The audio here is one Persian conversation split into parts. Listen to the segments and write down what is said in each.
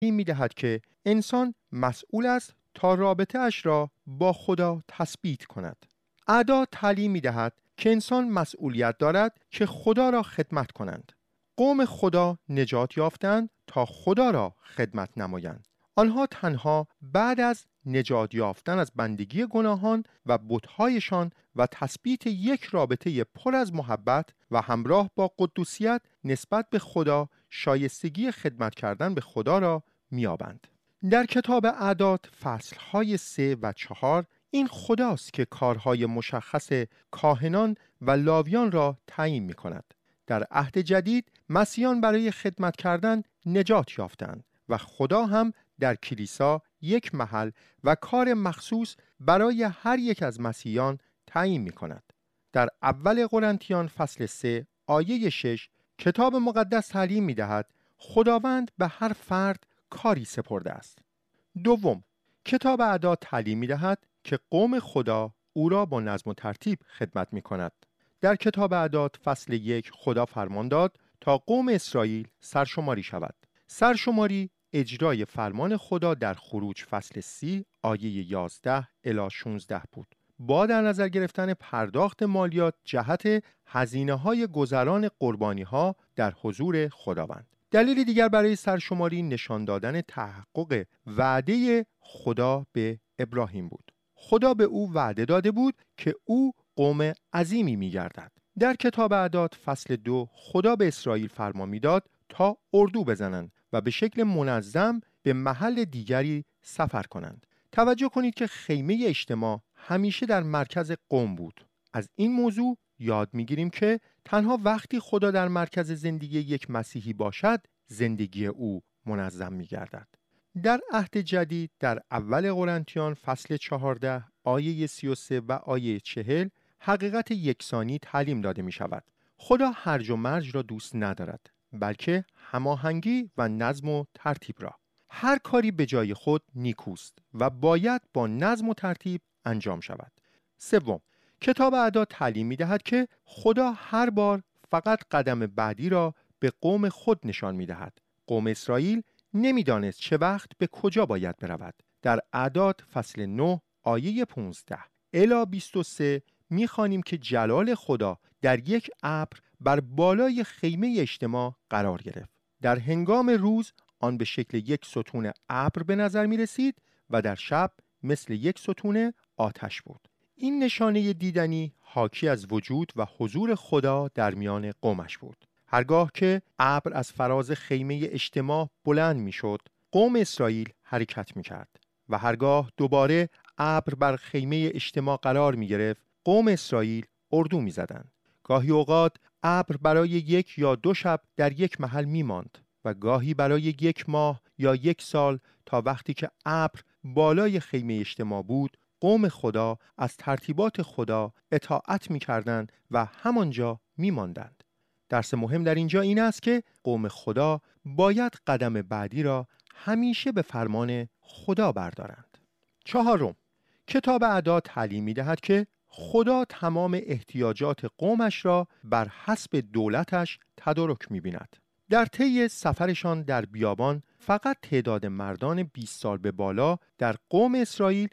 می‌دهد که انسان مسئول است تا رابطه اش را با خدا تثبیت کند. اعداد تعلیم می‌دهد که انسان مسئولیت دارد که خدا را خدمت کنند. قوم خدا نجات یافتند تا خدا را خدمت نمایند. آنها تنها بعد از نجات یافتن از بندگی گناهان و بت‌هایشان و تثبیت یک رابطه پر از محبت و همراه با قدوسیت نسبت به خدا شایستگی خدمت کردن به خدا را می‌یابند. در کتاب اعداد فصل‌های 3 و 4 این خداست که کارهای مشخص کاهنان و لاویان را تعیین می‌کند. در عهد جدید مسیحیان برای خدمت کردن نجات یافتند و خدا هم در کلیسا یک محل و کار مخصوص برای هر یک از مسیحیان تعیین می‌کند. در اول قرنتیان فصل 3 آیه 6 کتاب مقدس تعلیم می‌دهد خداوند به هر فرد کاری سپرده است. دوم، کتاب اعداد تعلیم می‌دهد که قوم خدا او را با نظم و ترتیب خدمت می‌کند. در کتاب اعداد فصل 1 خدا فرمان داد تا قوم اسرائیل سرشماری شود. سرشماری اجرای فرمان خدا در خروج فصل 30 آیه 11 الی 16 بود. با در نظر گرفتن پرداخت مالیات جهت هزینه‌های گذران قربانی‌ها در حضور خداوند. دلیل دیگر برای سرشماری نشان دادن تحقق وعده خدا به ابراهیم بود. خدا به او وعده داده بود که او قوم عظیمی می‌گردد. در کتاب اعداد فصل 2 خدا به اسرائیل فرمان می‌داد تا اردو بزنند و به شکل منظم به محل دیگری سفر کنند. توجه کنید که خیمه اجتماع همیشه در مرکز قوم بود. از این موضوع یاد می‌گیریم که تنها وقتی خدا در مرکز زندگی یک مسیحی باشد، زندگی او منظم می‌گردد. در عهد جدید در اول قرنتیان فصل 14 آیه 33 و آیه 40 حقیقت یکسانی تعلیم داده می‌شود. خدا هرج و مرج را دوست ندارد، بلکه هماهنگی و نظم و ترتیب را. هر کاری به جای خود نیکوست و باید با نظم و ترتیب انجام شود. سوم، کتاب اعداد تعلیم می‌دهد که خدا هر بار فقط قدم بعدی را به قوم خود نشان می‌دهد. قوم اسرائیل نمی‌دانست چه وقت به کجا باید برود. در اعداد فصل 9 آیه 15 الی 23 می‌خوانیم که جلال خدا در یک ابر بر بالای خیمه اجتماع قرار گرفت. در هنگام روز آن به شکل یک ستون ابر به نظر می رسید و در شب مثل یک ستون آتش بود. این نشانه دیدنی حاکی از وجود و حضور خدا در میان قومش بود. هرگاه که ابر از فراز خیمه اجتماع بلند می شد، قوم اسرائیل حرکت می کرد و هرگاه دوباره ابر بر خیمه اجتماع قرار می گرفت، قوم اسرائیل اردو می زدند. گاهی اوقات ابر برای 1 یا 2 شب در یک محل می ماند و گاهی برای 1 ماه یا 1 سال تا وقتی که ابر بالای خیمه اجتماع بود، قوم خدا از ترتیبات خدا اطاعت می کردند و همانجا می ماندند. درس مهم در اینجا این است که قوم خدا باید قدم بعدی را همیشه به فرمان خدا بردارند. چهارم، کتاب اعداد تعلیم می دهد که خدا تمام احتیاجات قومش را بر حسب دولتش تدارک می بیند. در طی سفرشان در بیابان فقط تعداد مردان 20 سال به بالا در قوم اسرائیل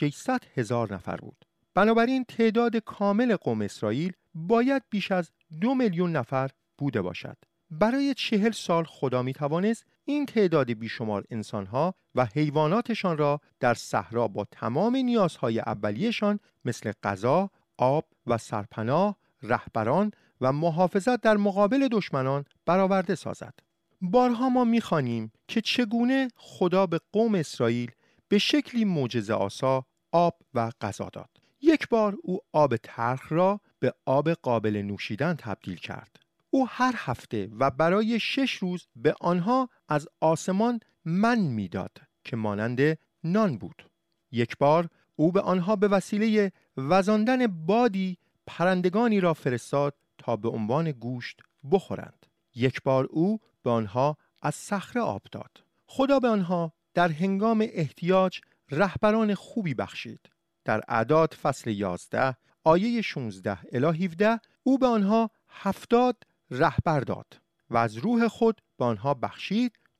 600,000 نفر بود. بنابراین تعداد کامل قوم اسرائیل باید بیش از 2 میلیون نفر بوده باشد. برای 40 سال خدا می توانست این تعداد بیشمار انسانها و حیواناتشان را در صحرا با تمام نیازهای اولیه‌شان مثل غذا، آب و سرپناه، رهبران و محافظت در مقابل دشمنان برآورده سازد. بارها ما می‌خوانیم که چگونه خدا به قوم اسرائیل به شکلی معجزه‌آسا آب و غذا داد. یک بار او آب تلخ را به آب قابل نوشیدن تبدیل کرد. او هر هفته و برای 6 روز به آنها از آسمان من میداد که مانند نان بود. یک بار او به آنها به وسیله وزاندن بادی پرندگانی را فرستاد تا به عنوان گوشت بخورند. یک بار او به آنها از صخره آب داد. خدا به آنها در هنگام احتیاج رهبران خوبی بخشید. در اعداد فصل 11 آیه 16 الی 17 او به آنها 70 رهبر داد و از روح خود به آنها بخشید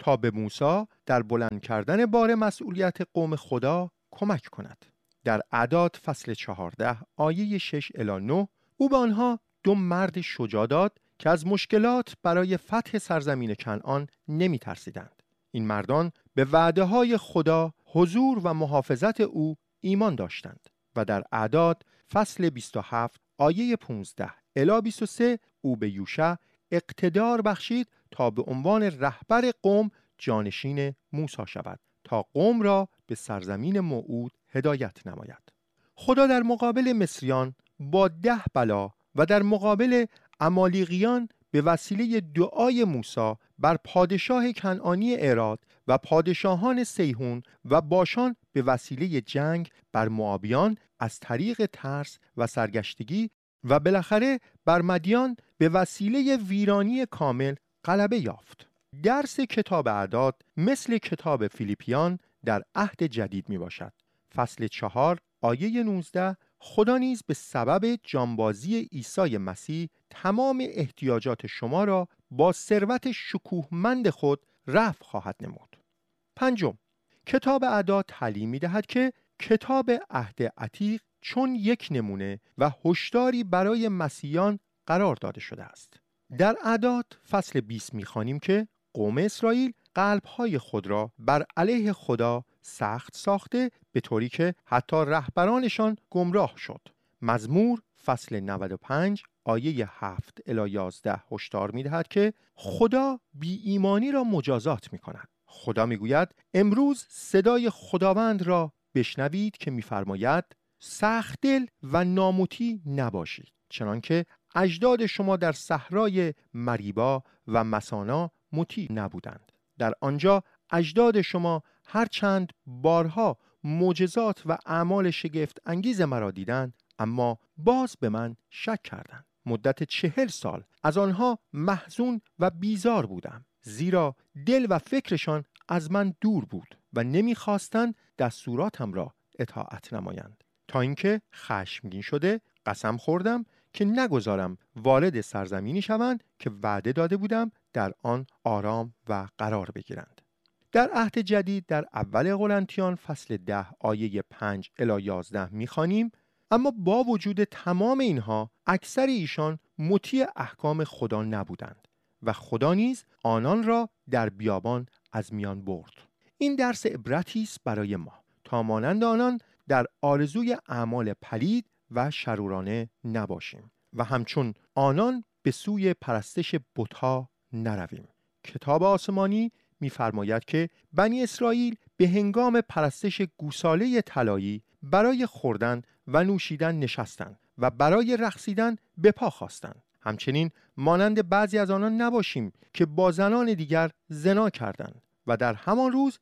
تا به موسی در بلند کردن بار مسئولیت قوم خدا کمک کند. در اعداد فصل 14 آیه 6 الی 9 او به آنها 2 مرد شجاع داد که از مشکلات برای فتح سرزمین کنعان نمی ترسیدند. این مردان به وعده های خدا، حضور و محافظت او ایمان داشتند و در اعداد فصل 27 آیه 15 الی 23 او به یوشع اقتدار بخشید تا به عنوان رهبر قوم جانشین موسی شود تا قوم را به سرزمین موعود هدایت نماید. خدا در مقابل مصریان با 10 بلا و در مقابل عمالیقیان به وسیله دعای موسی بر پادشاه کنعانی اراد و پادشاهان سیحون و باشان به وسیله جنگ بر موآبیان از طریق ترس و سرگشتگی و بالاخره بر مدیان به وسیله ویرانی کامل غلبه یافت. درس کتاب اعداد مثل کتاب فیلیپیان در عهد جدید می باشد. فصل 4 آیه 19 خدا نیز به سبب جانبازی عیسی مسیح تمام احتیاجات شما را با ثروت شکوهمند خود رفع خواهد نمود. 5. کتاب اعداد تعلیم می دهد که کتاب عهد عتیق چون یک نمونه و هشداری برای مسیحیان قرار داده شده است. در اعداد فصل 20 می خوانیم که قوم اسرائیل قلب‌های خود را بر علیه خدا سخت ساخته به طوری که حتی رهبرانشان گمراه شد. مزمور فصل 95 آیه 7 الی 11 هشدار می‌دهد که خدا بی ایمانی را مجازات می‌کند. خدا می‌گوید امروز صدای خداوند را بشنوید که می‌فرماید سخت دل و نامطیع نباشید، چنانکه اجداد شما در صحرای مریبا و مسانا مطیع نبودند. در آنجا اجداد شما هرچند بارها معجزات و اعمال شگفت انگیز مرا دیدند، اما باز به من شک کردند. مدت 40 سال از آنها محزون و بیزار بودم، زیرا دل و فکرشان از من دور بود و نمیخواستند دستوراتم را اطاعت نمایند. تا اینکه خشمگین شده قسم خوردم که نگذارم وارد سرزمینی شوند که وعده داده بودم در آن آرام و قرار بگیرند. در عهد جدید در اول قرنتیان فصل 10 آیه 5 الی 11 می‌خوانیم اما با وجود تمام اینها اکثر ایشان مطیع احکام خدا نبودند و خدا نیز آنان را در بیابان از میان برد. این درس عبرتی است برای ما تا مانند آنان در آرزوی اعمال پلید و شرورانه نباشیم و همچون آنان به سوی پرستش بت‌ها نرویم. کتاب آسمانی می‌فرماید که بنی اسرائیل به هنگام پرستش گوساله طلایی برای خوردن و نوشیدن نشستند و برای رقصیدن به پا خواستند. همچنین مانند بعضی از آنان نباشیم که با زنان دیگر زنا کردند و در همان روز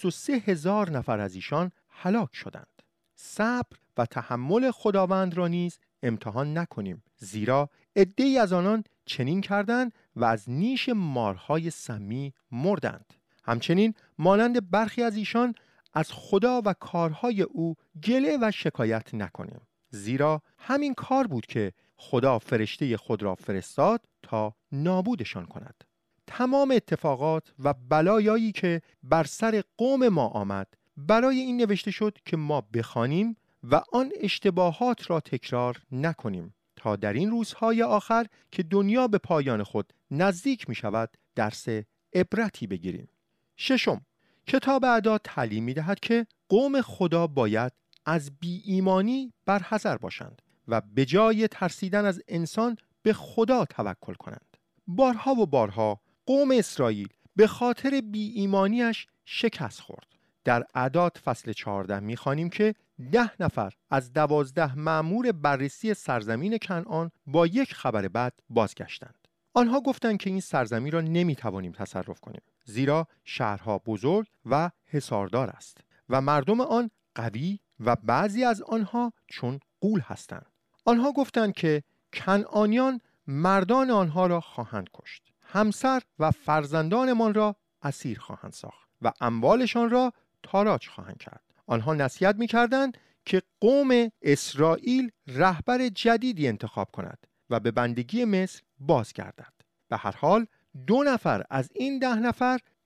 23,000 نفر از ایشان هلاک شدند. صبر و تحمل خداوند را نیز امتحان نکنیم، زیرا عده‌ای از آنان چنین کردند و از نیش مارهای سمی مردند. همچنین مانند برخی از ایشان از خدا و کارهای او گله و شکایت نکنیم، زیرا همین کار بود که خدا فرشته خود را فرستاد تا نابودشان کند. تمام اتفاقات و بلایایی که بر سر قوم ما آمد برای این نوشته شد که ما بخوانیم و آن اشتباهات را تکرار نکنیم تا در این روزهای آخر که دنیا به پایان خود نزدیک می شود درس عبرتی بگیریم. 6. کتاب اعداد تعلیم می دهد که قوم خدا باید از بی ایمانی برحذر باشند و به جای ترسیدن از انسان به خدا توکل کنند. بارها و بارها قوم اسرائیل به خاطر بی ایمانیش شکست خورد. در اعداد فصل 14 می‌خوانیم که 10 نفر از 12 مأمور بررسی سرزمین کنعان با یک خبر بد بازگشتند. آنها گفتند که این سرزمین را نمی‌توانیم تصرف کنیم، زیرا شهرها بزرگ و حصاردار است و مردم آن قوی و بعضی از آنها چون غول هستند. آنها گفتند که کنعانیان مردان آنها را خواهند کشت، همسر و فرزندانمان را اسیر خواهند ساخت و اموالشان را تاراج خواهند کرد. آنها نصیحت می‌کردند که قوم اسرائیل رهبر جدیدی انتخاب کند و به بندگی مصر بازگردد. به هر حال 2 نفر از این 10 نفر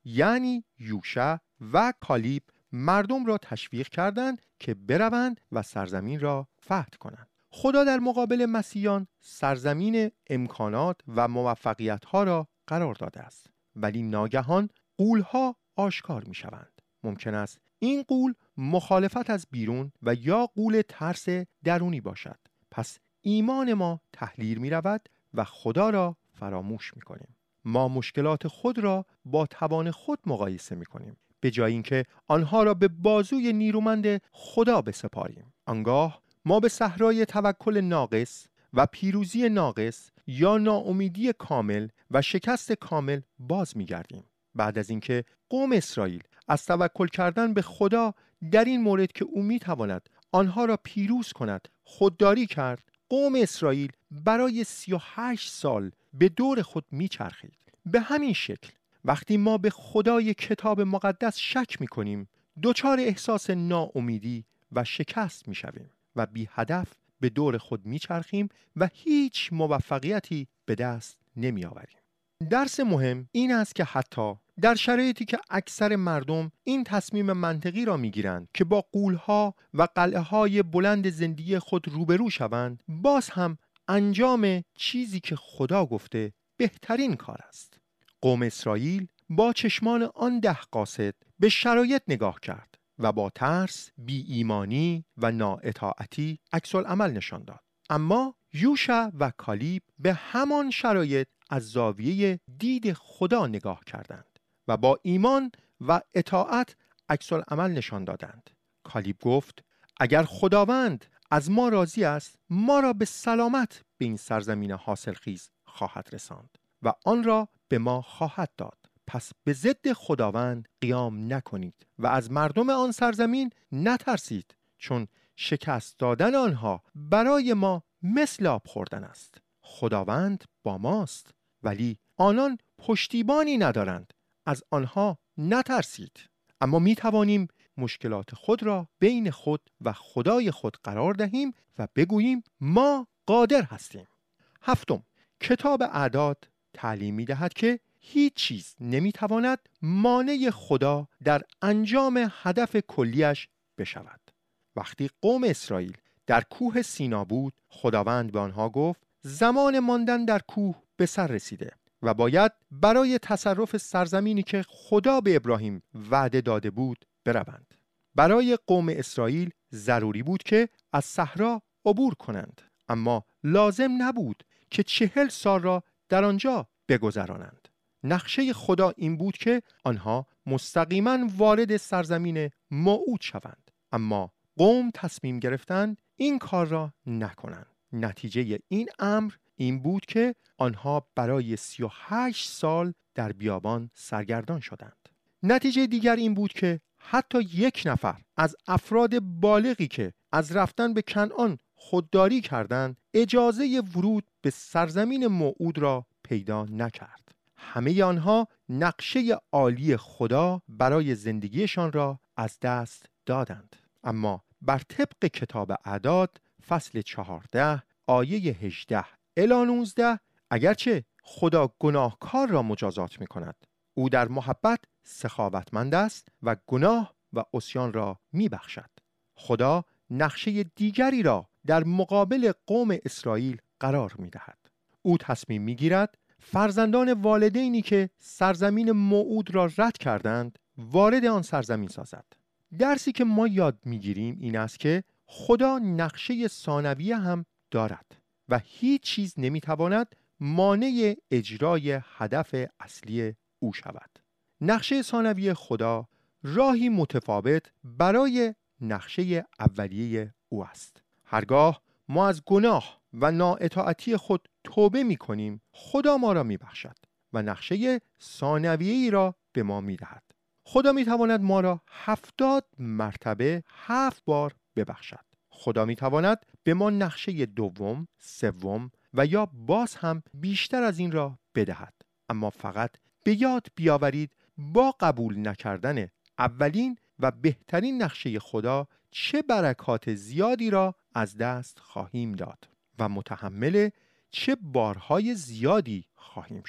یعنی یوشع و کالیب مردم را تشویق کردند که بروند و سرزمین را فتح کنند. خدا در مقابل مسیحیان سرزمین امکانات و موفقیت‌ها را قرار داده است، ولی ناگهان غول‌ها آشکار می‌شوند. ممکن است این غول مخالفت از بیرون و یا غول ترس درونی باشد. پس ایمان ما تحلیل می‌رود و خدا را فراموش می‌کنیم. ما مشکلات خود را با توان خود مقایسه می‌کنیم، به جای اینکه آنها را به بازوی نیرومند خدا بسپاریم. آنگاه ما به صحرای توکل ناقص و پیروزی ناقص یا ناامیدی کامل و شکست کامل باز می‌گردیم. بعد از اینکه قوم اسرائیل از توکل کردن به خدا در این مورد که او می‌تواند آنها را پیروز کند خودداری کرد، قوم اسرائیل برای 38 سال به دور خود می‌چرخید. به همین شکل وقتی ما به خدای کتاب مقدس شک می‌کنیم، دچار احساس ناامیدی و شکست می‌شویم و بی هدف به دور خود می‌چرخیم و هیچ موفقیتی به دست نمی‌آوریم. درس مهم این است که حتی در شرایطی که اکثر مردم این تصمیم منطقی را می‌گیرند که با غول‌ها و قلعه‌های بلند زندگی خود روبرو شوند، باز هم انجام چیزی که خدا گفته بهترین کار است. قوم اسرائیل با چشمان آن 10 قاصد به شرایط نگاه کرد و با ترس، بی ایمانی و نااطاعتی عکس العمل نشان داد. اما یوشع و کالیب به همان شرایط از زاویه دید خدا نگاه کردند و با ایمان و اطاعت عکس العمل نشان دادند. کالیب گفت اگر خداوند از ما راضی است، ما را به سلامت به این سرزمین حاصلخیز خواهد رساند و آن را به ما خواهد داد. پس به ضد خداوند قیام نکنید و از مردم آن سرزمین نترسید، چون شکست دادن آنها برای ما مثل آب خوردن است. خداوند با ماست، ولی آنان پشتیبانی ندارند. از آنها نترسید. اما می توانیم مشکلات خود را بین خود و خدای خود قرار دهیم و بگوییم ما قادر هستیم. هفتم، کتاب اعداد تعلیم می دهد که هیچ چیز نمی تواند مانع خدا در انجام هدف کلیش بشود. وقتی قوم اسرائیل در کوه سینا بود، خداوند به آنها گفت زمان ماندن در کوه به سر رسیده و باید برای تصرف سرزمینی که خدا به ابراهیم وعده داده بود بروند. برای قوم اسرائیل ضروری بود که از صحرا عبور کنند، اما لازم نبود که 40 سال را در آنجا بگذرانند. نقشه خدا این بود که آنها مستقیما وارد سرزمین موعود شوند، اما قوم تصمیم گرفتند این کار را نکنند. نتیجه این امر این بود که آنها برای 38 سال در بیابان سرگردان شدند. نتیجه دیگر این بود که حتی یک نفر از افراد بالغی که از رفتن به کنعان خودداری کردند اجازه ورود به سرزمین موعود را پیدا نکرد. همه آنها نقشه عالی خدا برای زندگیشان را از دست دادند. اما بر طبق کتاب اعداد فصل 14 آیه 18 الی 19، اگرچه خدا گناهکار را مجازات می کند، او در محبت سخاوتمند است و گناه و عصیان را می بخشد. خدا نقشه دیگری را در مقابل قوم اسرائیل قرار می دهد. او تصمیم می گیرد فرزندان والدینی که سرزمین موعود را رد کردند وارد آن سرزمین سازد. درسی که ما یاد می گیریم این است که خدا نقشه ثانویه هم دارد و هیچ چیز نمی تواند مانع اجرای هدف اصلی او شود. نقشه ثانویه خدا راهی متفاوت برای نقشه اولیه او است. هرگاه ما از گناه و نااطاعتی خود توبه می کنیم، خدا ما را می بخشد و نقشه ثانویه‌ای را به ما می دهد. خدا می تواند ما را 70 مرتبه 7 بار ببخشد. خدا می تواند به ما نقشه دوم، سوم و یا باز هم بیشتر از این را بدهد. اما فقط به یاد بیاورید با قبول نکردن اولین و بهترین نقشه خدا چه برکات زیادی را از دست خواهیم داد و متحمل چه بارهای زیادی خواهیم شد.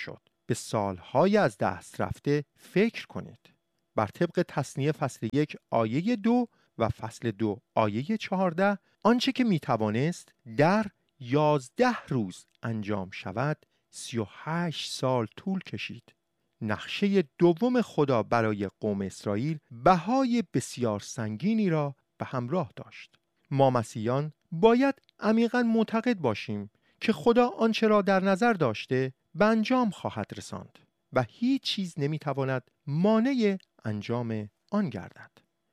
به سالهای از دست رفته فکر کنید. بر طبق تثنیه فصل 1 آیه 2 و فصل 2 آیه 14 آنچه که میتوانست در 11 روز انجام شود 38 سال طول کشید. نقشه دوم خدا برای قوم اسرائیل بهای بسیار سنگینی را به همراه داشت. ما مسیحیان باید عمیقاً معتقد باشیم که خدا آنچه را در نظر داشته به انجام خواهد رساند و هیچ چیز نمیتواند مانع انجام آن گردد.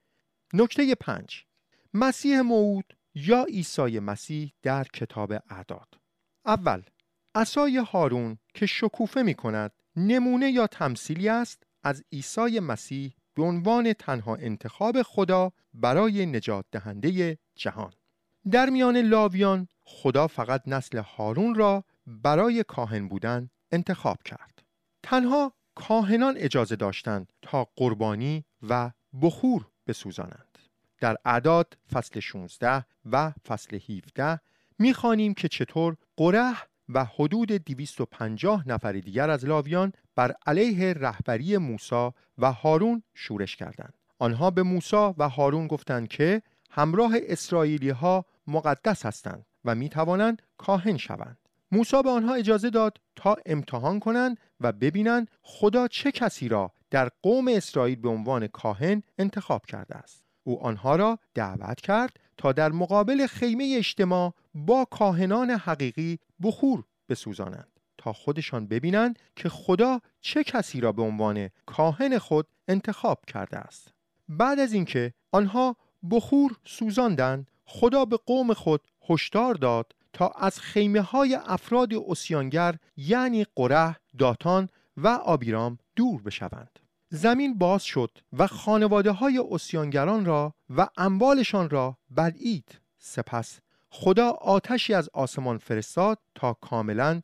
نکته 5. مسیح موعود یا عیسی مسیح در کتاب اعداد. اول، عصای هارون که شکوفه می کند نمونه یا تمثیلی است از عیسی مسیح به عنوان تنها انتخاب خدا برای نجات دهنده جهان. در میان لاویان خدا فقط نسل هارون را برای کاهن بودن انتخاب کرد. تنها کاهنان اجازه داشتند تا قربانی و بخور بسوزانند. در اعداد فصل 16 و فصل 17 می‌خوانیم که چطور قره و حدود 250 نفر دیگر از لاویان بر علیه رهبری موسی و هارون شورش کردند. آنها به موسی و هارون گفتند که همراه اسرائیلی ها مقدس هستند و می توانند کاهن شوند. موسی به آنها اجازه داد تا امتحان کنند و ببینند خدا چه کسی را در قوم اسرائیل به عنوان کاهن انتخاب کرده است. او آنها را دعوت کرد تا در مقابل خیمه اجتماع با کاهنان حقیقی بخور بسوزانند تا خودشان ببینند که خدا چه کسی را به عنوان کاهن خود انتخاب کرده است. بعد از اینکه آنها بخور سوزاندند، خدا به قوم خود هشدار داد تا از خیمه‌های افراد عصیانگر یعنی قره، داتان و آبیرام دور بشوند. زمین باز شد و خانواده‌های عصیانگران را و اموالشان را بلعید. سپس خدا آتشی از آسمان فرستاد تا کاملاً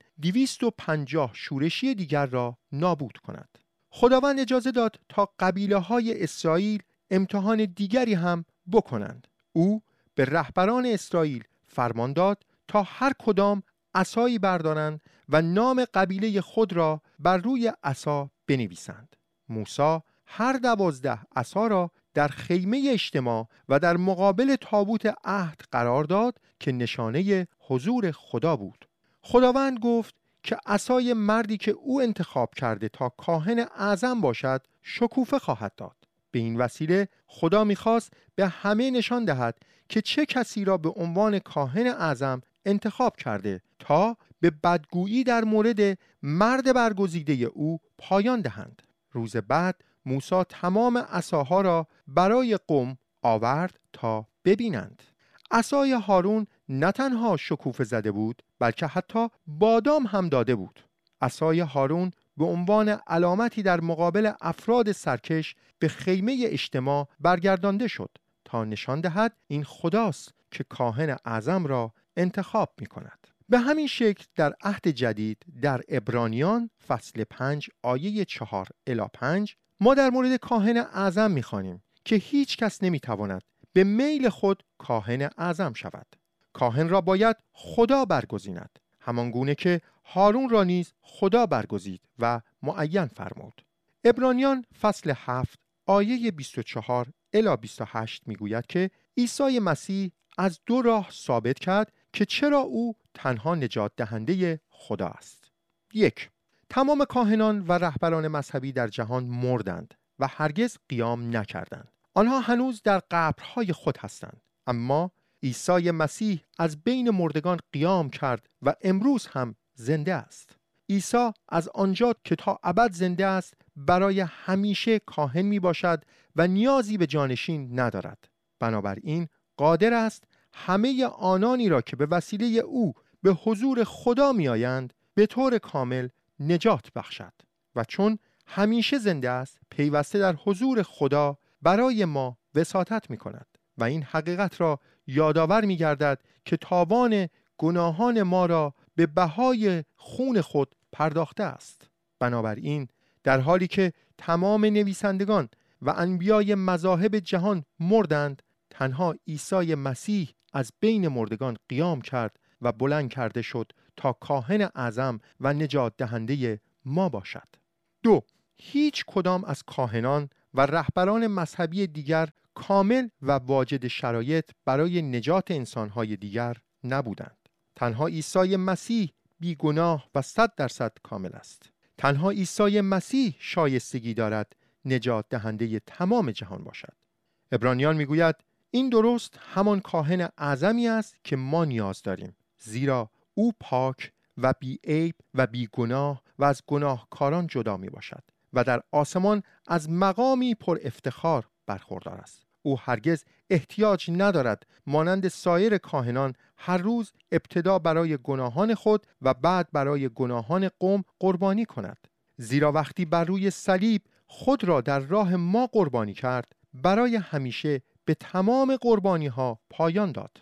250 شورشی دیگر را نابود کند. خداوند اجازه داد تا قبیله‌های اسرائیل امتحان دیگری هم بکنند. او به رهبران اسرائیل فرمان داد تا هر کدام عصایی بردارند و نام قبیله خود را بر روی عصا بنویسند. موسی هر 12 عصا را در خیمه اجتماع و در مقابل تابوت عهد قرار داد که نشانه حضور خدا بود. خداوند گفت که عصای مردی که او انتخاب کرده تا کاهن اعظم باشد شکوفه خواهد داد. به این وسیله خدا می‌خواست به همه نشان دهد که چه کسی را به عنوان کاهن اعظم انتخاب کرده تا به بدگویی در مورد مرد برگزیده او پایان دهند. روز بعد موسی تمام عصاها را برای قوم آورد تا ببینند. عصای هارون نه تنها شکوفه زده بود بلکه حتی بادام هم داده بود. عصای هارون به عنوان علامتی در مقابل افراد سرکش به خیمه اجتماع برگردانده شد تا نشان دهد این خداست که کاهن اعظم را انتخاب می کند. به همین شکل در عهد جدید در عبرانیان فصل 5 آیه 4 الی 5 ما در مورد کاهن اعظم می خوانیم که هیچ کس نمی تواند به میل خود کاهن اعظم شود. کاهن را باید خدا برگزیند، همان گونه که هارون را نیز خدا برگزید و معین فرمود. عبرانیان فصل 7 آیه 24 الی 28 میگوید که عیسی مسیح از 2 راه ثابت کرد که چرا او تنها نجات دهنده خدا است. 1. تمام کاهنان و رهبران مذهبی در جهان مردند و هرگز قیام نکردند. آنها هنوز در قبرهای خود هستند. اما عیسی مسیح از بین مردگان قیام کرد و امروز هم زنده است. عیسی از آنجا که تا ابد زنده است برای همیشه کاهن می باشد و نیازی به جانشین ندارد. بنابراین قادر است همه آنانی را که به وسیله او به حضور خدا می آیند به طور کامل نجات بخشد و چون همیشه زنده است پیوسته در حضور خدا برای ما وساطت می کند و این حقیقت را یادآور می گردد که تاوان گناهان ما را به بهای خون خود پرداخته است. بنابراین در حالی که تمام نویسندگان و انبیای مذاهب جهان مردند، تنها عیسی مسیح از بین مردگان قیام کرد و بلند کرده شد تا کاهن اعظم و نجات دهنده ما باشد. 2. هیچ کدام از کاهنان و رهبران مذهبی دیگر کامل و واجد شرایط برای نجات انسانهای دیگر نبودند. تنها عیسی مسیح بیگناه و 100% کامل است. تنها عیسی مسیح شایستگی دارد نجات دهنده تمام جهان باشد. عبرانیان میگوید این درست همان کاهن اعظمی است که ما نیاز داریم، زیرا او پاک و بی عیب و بی گناه و از گناهکاران جدا می باشد و در آسمان از مقامی پر افتخار برخوردار است. او هرگز احتیاج ندارد مانند سایر کاهنان هر روز ابتدا برای گناهان خود و بعد برای گناهان قوم قربانی کند، زیرا وقتی بر روی صلیب خود را در راه ما قربانی کرد، برای همیشه به تمام قربانی ها پایان داد.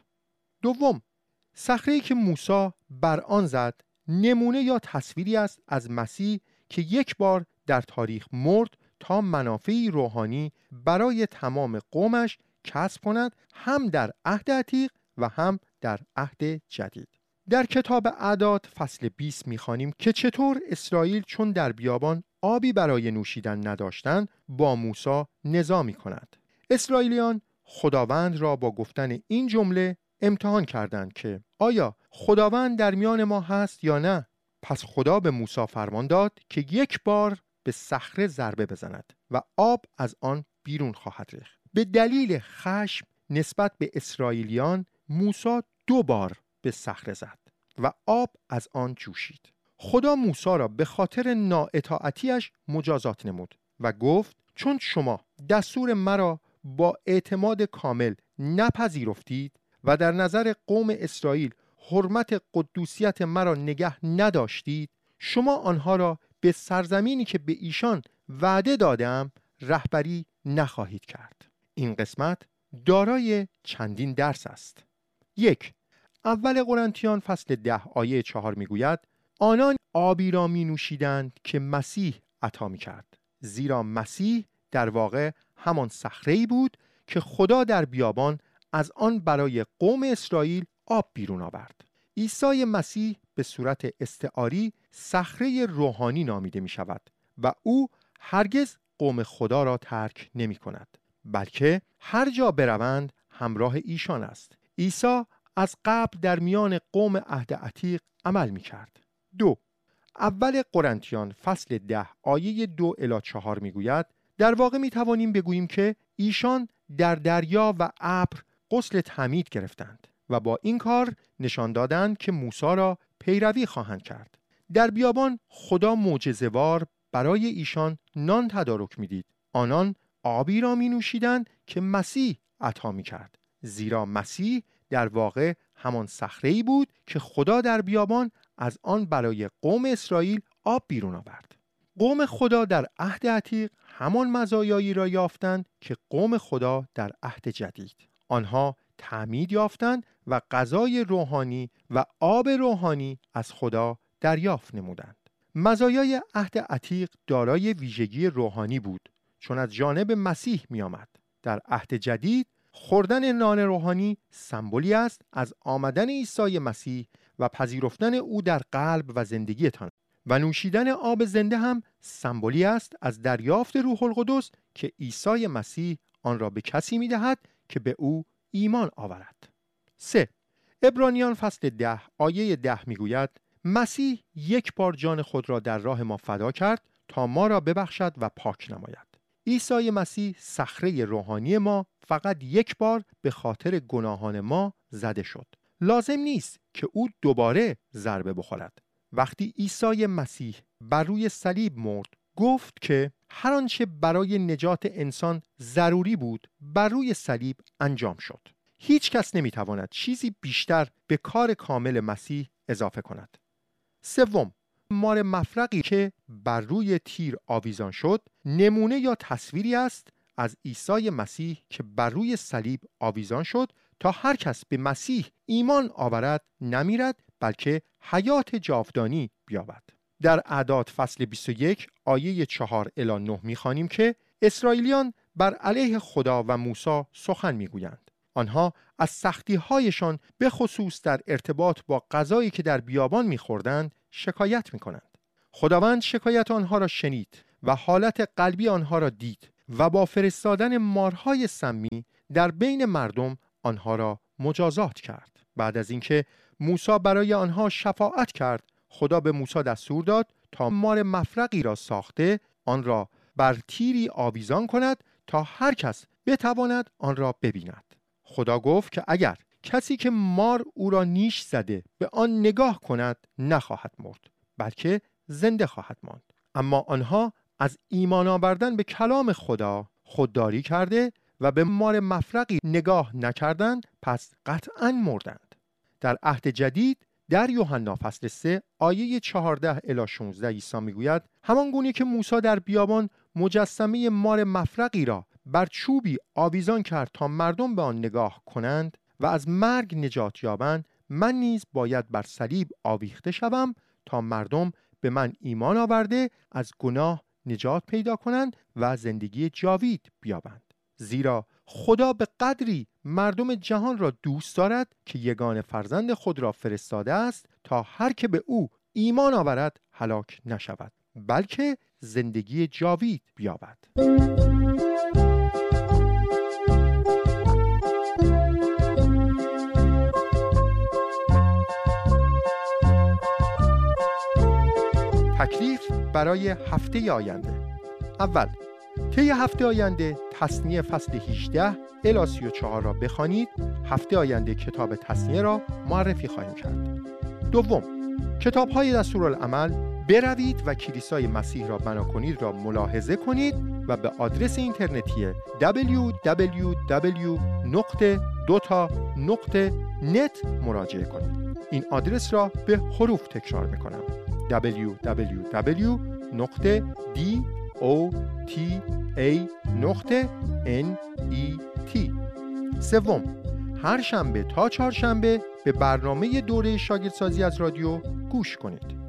2. صخره‌ای که موسی بر آن زد نمونه یا تصویری است از مسیح که یک بار در تاریخ مرد تا منافعی روحانی برای تمام قومش کسب کند، هم در عهد عتیق و هم در عهد جدید. در کتاب اعداد فصل 20 می‌خوانیم که چطور اسرائیل چون در بیابان آبی برای نوشیدن نداشتند با موسی نزاع می‌کند. اسرائیلیان خداوند را با گفتن این جمله امتحان کردند که آیا خداوند در میان ما هست یا نه؟ پس خدا به موسی فرمان داد که یک بار به صخره ضربه بزند و آب از آن بیرون خواهد ریخت. به دلیل خشم نسبت به اسرائیلیان موسی 2 بار به صخره زد و آب از آن جوشید. خدا موسی را به خاطر نااطاعتیش مجازات نمود و گفت چون شما دستور مرا با اعتماد کامل نپذیرفتید و در نظر قوم اسرائیل حرمت قدوسیت مرا نگه نداشتید، شما آنها را به سرزمینی که به ایشان وعده دادم رهبری نخواهید کرد. این قسمت دارای چندین درس است. 1. اول قرنتیان فصل 10 آیه 4 میگوید آنان آبی را می نوشیدند که مسیح عطا می کرد، زیرا مسیح در واقع همان صخره‌ای بود که خدا در بیابان از آن برای قوم اسرائیل آب بیرون آورد. عیسی مسیح به صورت استعاری صخره روحانی نامیده می شود و او هرگز قوم خدا را ترک نمی کند، بلکه هر جا بروند همراه ایشان است. عیسی از قبل در میان قوم عهد عتیق عمل می کرد. 2. اول قرنتیان فصل 10 آیه 2 الی 4 می گوید در واقع می توانیم بگوییم که ایشان در دریا و ابر غسل تعمید گرفتند و با این کار نشان دادند که موسی را پیروی خواهند کرد. در بیابان خدا معجزه‌وار برای ایشان نان تدارک می‌دید. آنان آبی را می‌نوشیدند که مسیح عطا می‌کرد، زیرا مسیح در واقع همان صخره‌ای بود که خدا در بیابان از آن برای قوم اسرائیل آب بیرون آورد. قوم خدا در عهد عتیق همان مزایایی را یافتند که قوم خدا در عهد جدید. آنها تعمید یافتند و غذای روحانی و آب روحانی از خدا دریافت نمودند. مزایای عهد عتیق دارای ویژگی روحانی بود چون از جانب مسیح می آمد. در عهد جدید خوردن نان روحانی سمبولی است از آمدن عیسی مسیح و پذیرفتن او در قلب و زندگیتان و نوشیدن آب زنده هم سمبولی است از دریافت روح القدس که عیسی مسیح آن را به کسی می دهد که به او ایمان آورد. 3. عبرانیان فصل 10 آیه 10 می گوید مسیح یک بار جان خود را در راه ما فدا کرد تا ما را ببخشد و پاک نماید. عیسی مسیح صخره روحانی ما فقط یک بار به خاطر گناهان ما زده شد. لازم نیست که او دوباره ضربه بخورد. وقتی عیسی مسیح بر روی صلیب مرد گفت که هر آنچه برای نجات انسان ضروری بود بر روی صلیب انجام شد. هیچ کس نمیتواند چیزی بیشتر به کار کامل مسیح اضافه کند. 3. مار مفرقی که بر روی تیر آویزان شد نمونه یا تصویری است از عیسی مسیح که بر روی صلیب آویزان شد تا هر کس به مسیح ایمان آورد نمیرد بلکه حیات جاودانی بیابد. در اعداد فصل 21 آیه 4 الی 9 می‌خوانیم که اسرائیلیان بر علیه خدا و موسی سخن میگویند. آنها از سختی‌هایشان به خصوص در ارتباط با غذایی که در بیابان می‌خوردند شکایت می‌کنند. خداوند شکایت آنها را شنید و حالت قلبی آنها را دید و با فرستادن مارهای سمی در بین مردم آنها را مجازات کرد. بعد از اینکه موسی برای آنها شفاعت کرد، خدا به موسی دستور داد تا مار مفرقی را ساخته آن را بر تیری آویزان کند تا هر کس بتواند آن را ببیند. خدا گفت که اگر کسی که مار او را نیش زده به آن نگاه کند نخواهد مرد، بلکه زنده خواهد ماند. اما آنها از ایمان آوردن به کلام خدا خودداری کرده و به مار مفرقی نگاه نکردند، پس قطعاً مردند. در عهد جدید در یوحنا فصل 3 آیه 14 الی 16 عیسی میگوید همان گونه که موسی در بیابان مجسمه مار مفرقی را بر چوبی آویزان کرد تا مردم به آن نگاه کنند و از مرگ نجات یابند، من نیز باید بر صلیب آویخته شوم تا مردم به من ایمان آورده از گناه نجات پیدا کنند و زندگی جاوید بیابند. زیرا خدا به قدری مردم جهان را دوست دارد که یگانه فرزند خود را فرستاده است تا هر که به او ایمان آورد هلاک نشود، بلکه زندگی جاوید بیابد. تکلیف برای هفته آینده. اول، طی هفته آینده تثنیه فصل 18 الی 34 را بخوانید. هفته آینده کتاب تثنیه را معرفی خواهیم کرد. دوم، کتاب‌های دستورالعمل بروید و کلیسای مسیح را بنا کنید را ملاحظه کنید و به آدرس اینترنتی www.dota.net مراجعه کنید. این آدرس را به حروف تکرار می‌کنم: www.dota.net. سوم، هر شنبه تا چهارشنبه به برنامه دوره شاگردسازی از رادیو گوش کنید.